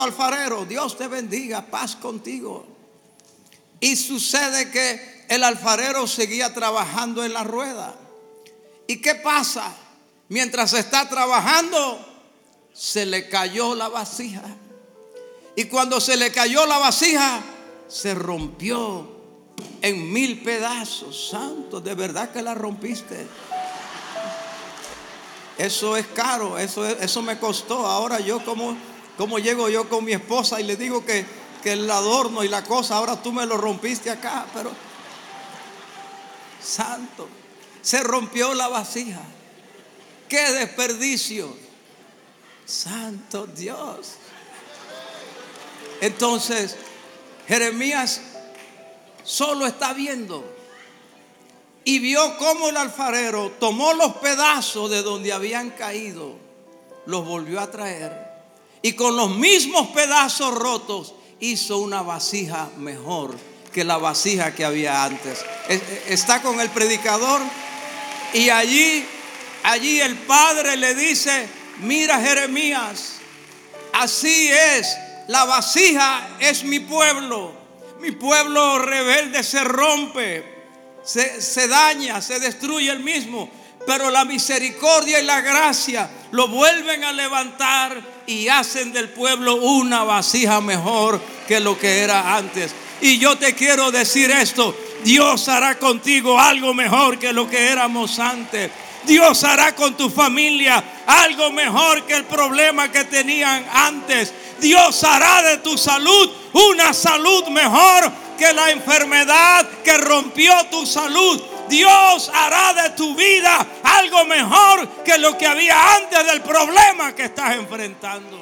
alfarero, Dios te bendiga, paz contigo. Y sucede que el alfarero seguía trabajando en la rueda. ¿Y qué pasa? Mientras está trabajando, se le cayó la vasija. Y cuando se le cayó la vasija, se rompió en 1000 pedazos. Santo, de verdad que la rompiste. Eso es caro, eso me costó. Ahora yo como llego yo con mi esposa y le digo que el adorno y la cosa, ahora tú me lo rompiste acá. Pero santo, se rompió la vasija. ¡Qué desperdicio! Santo Dios. Entonces Jeremías solo está viendo y vio cómo el alfarero tomó los pedazos de donde habían caído, los volvió a traer y con los mismos pedazos rotos hizo una vasija mejor que la vasija que había antes. Está con el predicador y allí el padre le dice: mira, Jeremías, así es, la vasija es mi pueblo rebelde se rompe, se daña, se destruye el mismo, pero la misericordia y la gracia lo vuelven a levantar y hacen del pueblo una vasija mejor que lo que era antes. Y yo te quiero decir esto: Dios hará contigo algo mejor que lo que éramos antes. Dios hará con tu familia algo mejor que el problema que tenían antes. Dios hará de tu salud una salud mejor que la enfermedad que rompió tu salud. Dios hará de tu vida algo mejor que lo que había antes del problema que estás enfrentando.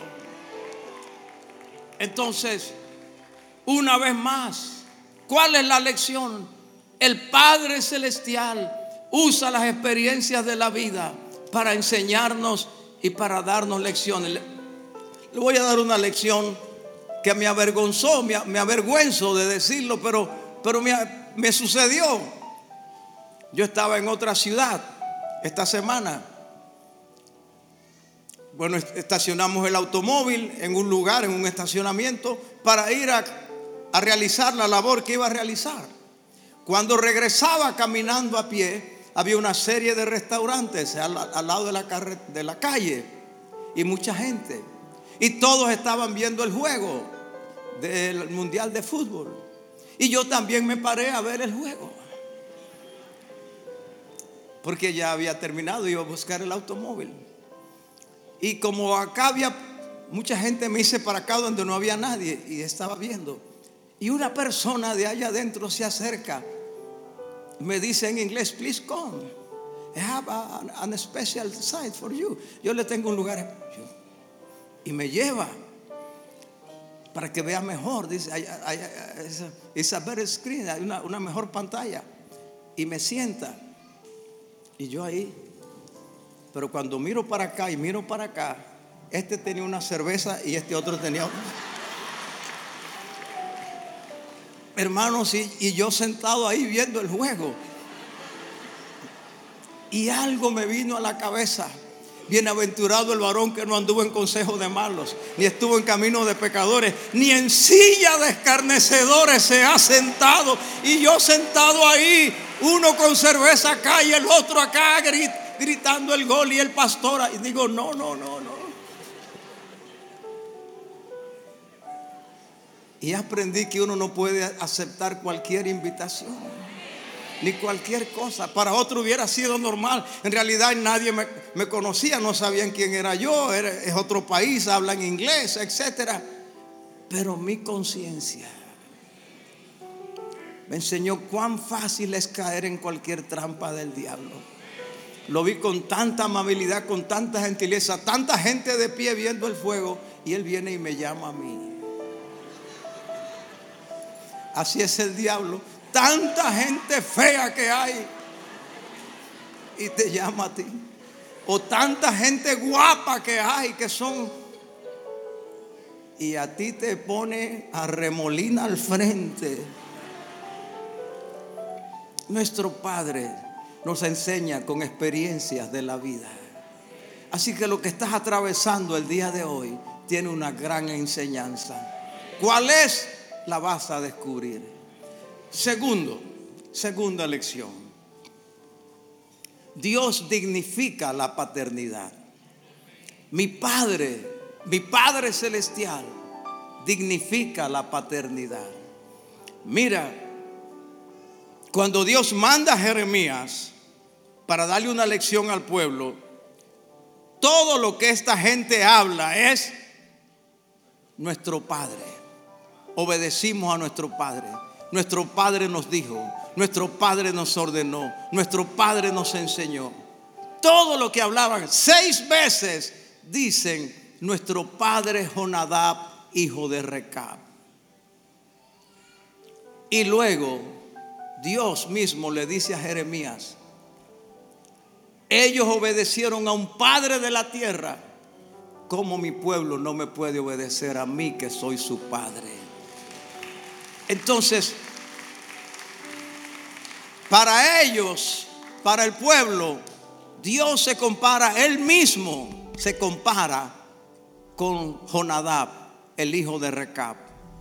Entonces, una vez más, ¿cuál es la lección? El Padre Celestial usa las experiencias de la vida para enseñarnos y para darnos lecciones. Le voy a dar una lección que me avergonzó, me avergüenzo de decirlo, pero me sucedió. Yo estaba en otra ciudad esta semana. Bueno, estacionamos el automóvil en un lugar, en un estacionamiento, para ir a realizar la labor que iba a realizar. Cuando regresaba caminando a pie, había una serie de restaurantes al lado de la calle y mucha gente. Y todos estaban viendo el juego del Mundial de Fútbol. Y yo también me paré a ver el juego, porque ya había terminado, iba a buscar el automóvil. Y como acá había mucha gente, me hice para acá donde no había nadie y estaba viendo. Y una persona de allá adentro se acerca, me dice en inglés: please come, I have a special site for you. Yo le tengo un lugar. Y me lleva para que vea mejor. Dice: it's a better screen, hay una mejor pantalla. Y me sienta. Y yo ahí. Pero cuando miro para acá y miro para acá, este tenía una cerveza y este otro tenía otra. Hermanos, y yo sentado ahí viendo el juego. Y algo me vino a la cabeza: bienaventurado el varón que no anduvo en consejo de malos, ni estuvo en camino de pecadores, ni en silla de escarnecedores se ha sentado. Y yo sentado ahí, uno con cerveza acá y el otro acá gritando el gol, y el pastor. Y digo: no. Y aprendí que uno no puede aceptar cualquier invitación ni cualquier cosa. Para otro hubiera sido normal. En realidad nadie me conocía, no sabían quién era yo. Es otro país, hablan inglés, etcétera. Pero mi conciencia me enseñó cuán fácil es caer en cualquier trampa del diablo. Lo vi con tanta amabilidad, con tanta gentileza, tanta gente de pie viendo el fuego, y él viene y me llama a mí. Así es el diablo. Tanta gente fea que hay y te llama a ti. O tanta gente guapa que hay que son, y a ti te pone a remolina al frente. Nuestro Padre nos enseña con experiencias de la vida. Así que lo que estás atravesando el día de hoy, tiene una gran enseñanza. ¿Cuál es? La vas a descubrir. Segunda lección. Dios dignifica la paternidad. Mi Padre celestial dignifica la paternidad. Mira, cuando Dios manda a Jeremías para darle una lección al pueblo, todo lo que esta gente habla es nuestro Padre. Obedecimos a nuestro Padre. Nuestro Padre nos dijo, nuestro Padre nos ordenó, nuestro Padre nos enseñó. Todo lo que hablaban, 6 veces dicen nuestro padre Jonadab, hijo de Recab. Y luego Dios mismo le dice a Jeremías: ellos obedecieron a un padre de la tierra, como mi pueblo no me puede obedecer a mí, que soy su padre. Entonces, para ellos, para el pueblo, Dios se compara, Él mismo se compara con Jonadab, el hijo de Recab.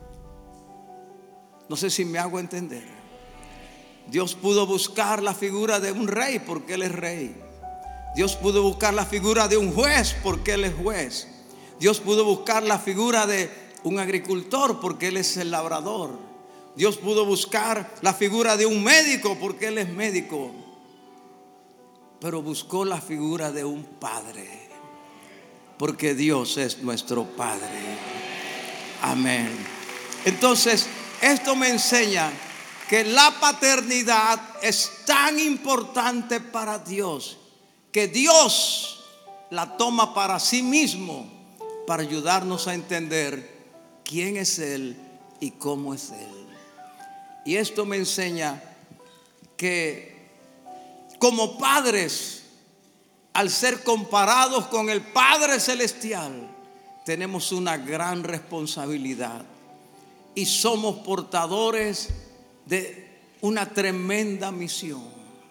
No sé si me hago entender. Dios pudo buscar la figura de un rey porque Él es rey. Dios pudo buscar la figura de un juez porque Él es juez. Dios pudo buscar la figura de un agricultor porque Él es el labrador. Dios pudo buscar la figura de un médico porque Él es médico. Pero buscó la figura de un padre, porque Dios es nuestro Padre. Amén. Entonces, esto me enseña que la paternidad es tan importante para Dios, que Dios la toma para sí mismo, para ayudarnos a entender quién es Él y cómo es Él. Y esto me enseña que como padres, al ser comparados con el Padre Celestial, tenemos una gran responsabilidad y somos portadores de una tremenda misión.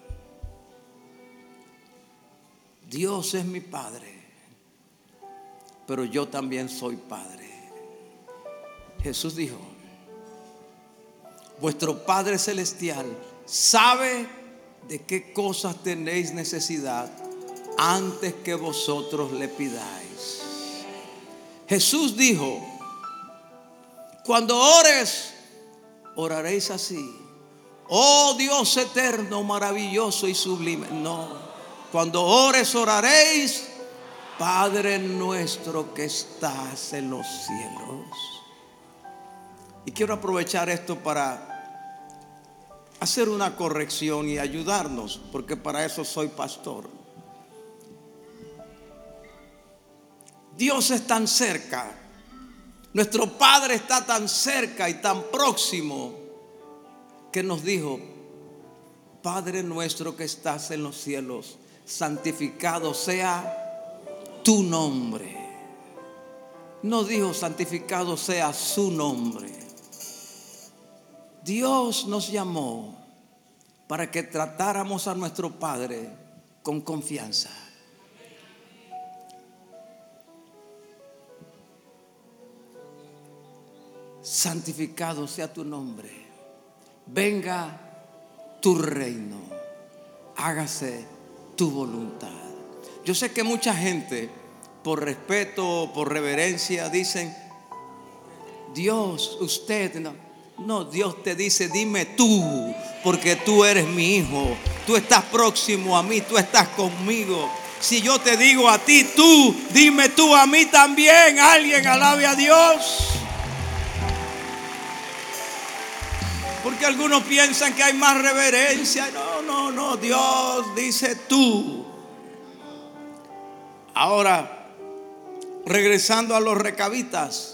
Dios es mi Padre, pero yo también soy Padre. Jesús dijo: vuestro Padre Celestial sabe de qué cosas tenéis necesidad antes que vosotros le pidáis. Jesús dijo: cuando ores, oraréis así: oh Dios eterno, maravilloso y sublime. No, cuando ores, oraréis: Padre nuestro que estás en los cielos. Y quiero aprovechar esto para hacer una corrección y ayudarnos, porque para eso soy pastor. Dios es tan cerca, nuestro Padre está tan cerca y tan próximo, que nos dijo: Padre nuestro que estás en los cielos, santificado sea tu nombre. No dijo santificado sea su nombre. Dios nos llamó para que tratáramos a nuestro Padre con confianza. Santificado sea tu nombre. Venga tu reino. Hágase tu voluntad. Yo sé que mucha gente, por respeto, por reverencia, dicen: Dios, usted. No, Dios te dice: dime tú, porque tú eres mi hijo. Tú estás próximo a mí, tú estás conmigo. Si yo te digo a ti tú, dime tú a mí también. Alguien alabe a Dios. Porque algunos piensan que hay más reverencia. No, Dios dice tú. Ahora, regresando a los recabitas.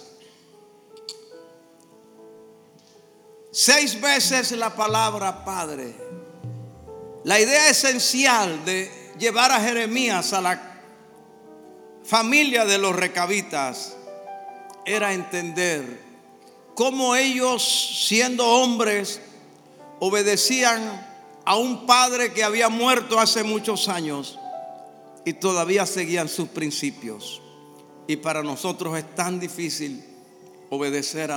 6 veces la palabra Padre. La idea esencial de llevar a Jeremías a la familia de los recabitas era entender cómo ellos, siendo hombres, obedecían a un padre que había muerto hace muchos años y todavía seguían sus principios. Y para nosotros es tan difícil obedecer a